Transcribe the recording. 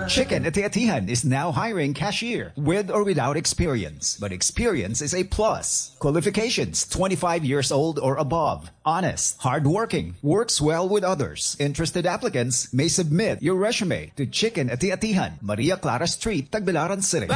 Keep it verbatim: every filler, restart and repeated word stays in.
Chicken Ati-Atihan is now hiring cashier with or without experience, but experience is a plus. Qualifications: twenty-five years old or above. Honest, hardworking, works well with others. Interested applicants may submit your resume to Chicken Ati-Atihan, Maria Clara Street, Tagbilaran City.